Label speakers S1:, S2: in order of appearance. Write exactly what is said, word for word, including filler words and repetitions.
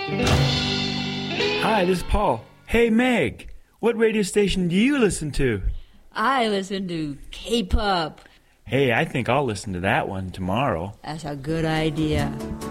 S1: Hi, this is Paul. Hey, Meg, what radio station do you listen to?
S2: I listen to K-pop.
S1: Hey, I think I'll listen to that one tomorrow.
S2: That's a good idea.